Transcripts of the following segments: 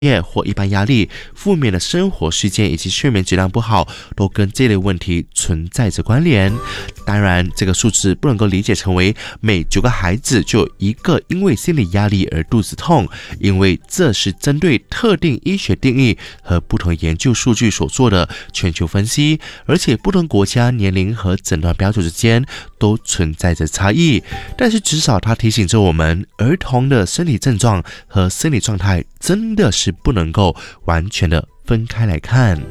业或一般压力、负面的生活事件以及睡眠质量不好，都跟这类问题存在着关联。当然，这个数字不能够理解成为每9个孩子就有1个因为心理压力而肚子痛，因为这是针对特定医学定义和不同研究数据所做的全球分析，而且不同国家年龄和诊断标准之间都存在着差异。但是至少它提醒着我们，儿童的身体症状和生理状态真的是不能够完全的分开来看。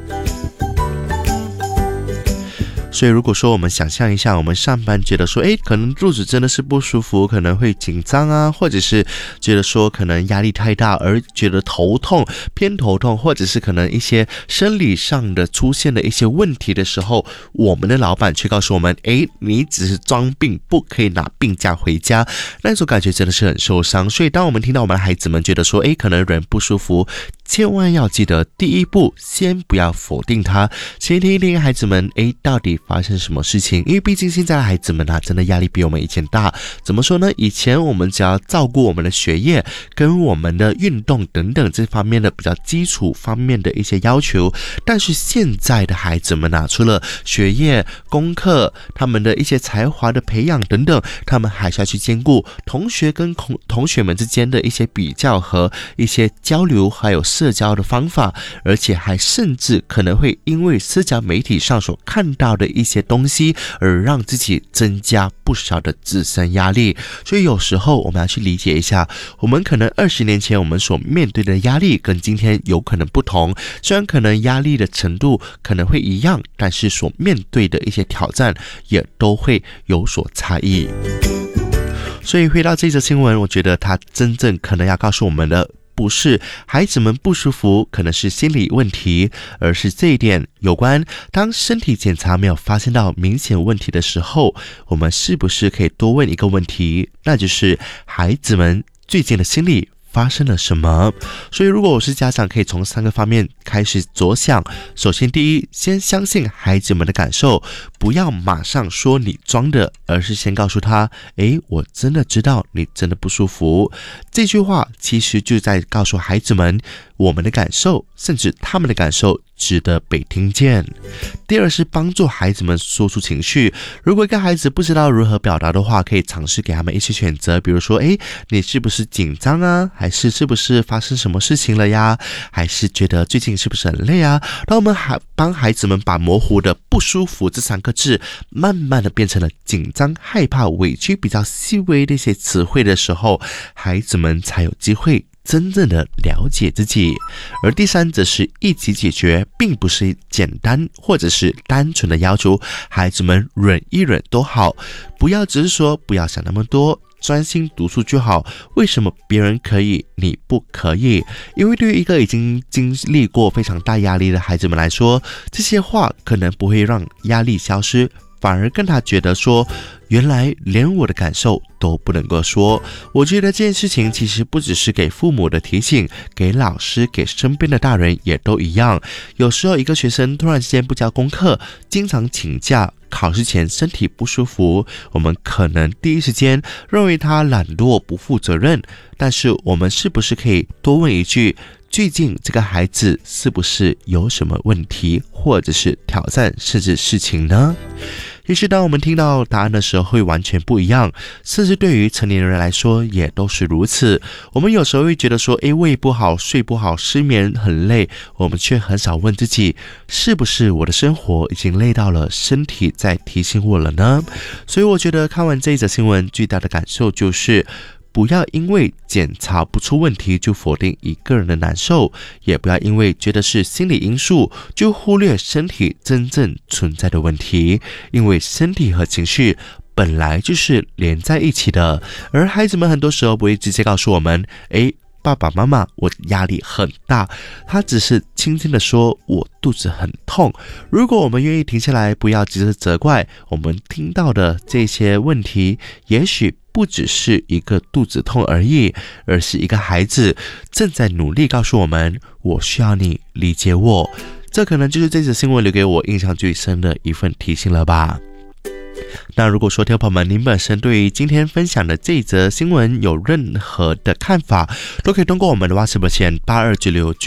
所以如果说我们想象一下，我们上班觉得说可能肚子真的是不舒服，可能会紧张啊，或者是觉得说可能压力太大而觉得头痛，偏头痛，或者是可能一些生理上的出现的一些问题的时候，我们的老板却告诉我们你只是装病，不可以拿病假回家，那种感觉真的是很受伤。所以当我们听到我们的孩子们觉得说可能人不舒服，千万要记得第一步先不要否定他，先听一听孩子们到底发生什么事情。因为毕竟现在的孩子们真的压力比我们以前大。怎么说呢？以前我们只要照顾我们的学业跟我们的运动等等这方面的比较基础方面的一些要求，但是现在的孩子们除了学业、功课，他们的一些才华的培养等等，他们还是要去兼顾同学跟同学们之间的一些比较和一些交流，还有社交的方法，而且还甚至可能会因为社交媒体上所看到的一些东西而让自己增加不少的自身压力。所以有时候我们要去理解一下，我们可能20年前我们所面对的压力跟今天有可能不同，虽然可能压力的程度可能会一样，但是所面对的一些挑战也都会有所差异。所以回到这则新闻，我觉得它真正可能要告诉我们的不是孩子们不舒服可能是心理问题，而是这一点有关当身体检查没有发现到明显问题的时候，我们是不是可以多问一个问题，那就是孩子们最近的心理发生了什么。所以如果我是家长，可以从3个方面开始着想。首先第一，先相信孩子们的感受，不要马上说你装的，而是先告诉他我真的知道你真的不舒服。这句话其实就在告诉孩子们，我们的感受甚至他们的感受值得被听见。第二是帮助孩子们说出情绪。如果一个孩子不知道如何表达的话，可以尝试给他们一些选择，比如说你是不是紧张啊，还是是不是发生什么事情了呀，还是觉得最近是不是很累啊。当我们帮孩子们把模糊的不舒服这3个字慢慢的变成了紧张、害怕、委屈比较细微的一些词汇的时候，孩子们才有机会真正的了解自己。而第3则是一起解决，并不是简单或者是单纯的要求孩子们忍一忍都好，不要只是说不要想那么多，专心读书就好。为什么别人可以你不可以？因为对于一个已经经历过非常大压力的孩子们来说，这些话可能不会让压力消失，反而跟他觉得说，原来连我的感受都不能够说。我觉得这件事情其实不只是给父母的提醒，给老师，给身边的大人也都一样。有时候一个学生突然之间不交功课，经常请假，考试前身体不舒服，我们可能第一时间认为他懒惰不负责任，但是我们是不是可以多问一句，最近这个孩子是不是有什么问题，或者是挑战甚至事情呢？也许当我们听到答案的时候会完全不一样，甚至对于成年人来说也都是如此。我们有时候会觉得说胃不好，睡不好，失眠很累，我们却很少问自己，是不是我的生活已经累到了，身体在提醒我了呢？所以我觉得看完这一则新闻，最大的感受就是不要因为检查不出问题就否定一个人的难受，也不要因为觉得是心理因素就忽略身体真正存在的问题，因为身体和情绪本来就是连在一起的。而孩子们很多时候不会直接告诉我们爸爸妈妈，我压力很大，他只是轻轻地说我肚子很痛。如果我们愿意停下来，不要急着责怪，我们听到的这些问题也许不只是一个肚子痛而已，而是一个孩子正在努力告诉我们，我需要你理解我。这可能就是这则新闻留给我印象最深的一份提醒了吧。那如果说听众朋友们您本身对于今天分享的这则新闻有任何的看法，都可以通过我们的 WhatsApp 线8296